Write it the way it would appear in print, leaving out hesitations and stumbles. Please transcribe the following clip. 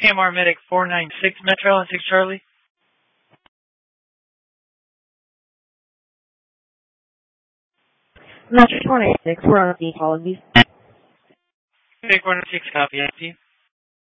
AMR Medic 496 Metro and 6 Charlie. Metro 496, we're on the apologies. Medic 496, copy, active.